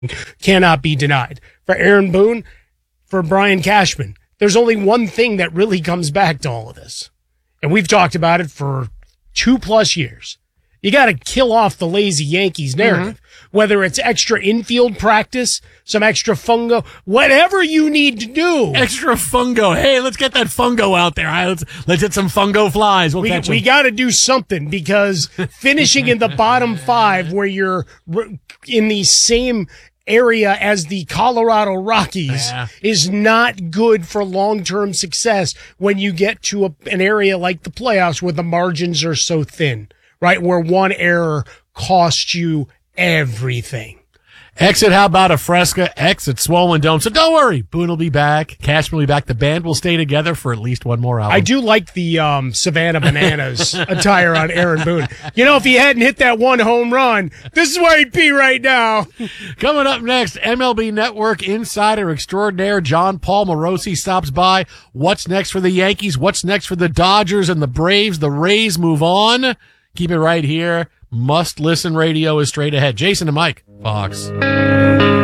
cannot be denied. For Aaron Boone, for Brian Cashman, there's only one thing that really comes back to all of this. And we've talked about it for 2+ years. You got to kill off the lazy Yankees narrative, whether it's extra infield practice, some extra fungo, whatever you need to do. Extra fungo. Hey, let's get that fungo out there. Let's hit some fungo flies. We'll catch 'em. We got to do something, because finishing in the bottom 5 where you're in the same area as the Colorado Rockies is not good for long-term success when you get to an area like the playoffs where the margins are so thin, right? Where one error costs you everything. Exit, how about a Fresca? Exit Swollen Dome. So don't worry. Boone will be back. Cashman will be back. The band will stay together for at least one more album. I do like the Savannah Bananas attire on Aaron Boone. You know, if he hadn't hit that one home run, this is where he'd be right now. Coming up next, MLB Network insider extraordinaire John Paul Morosi stops by. What's next for the Yankees? What's next for the Dodgers and the Braves? The Rays move on. Keep it right here. Must Listen Radio is straight ahead. Jason and Mike, Fox.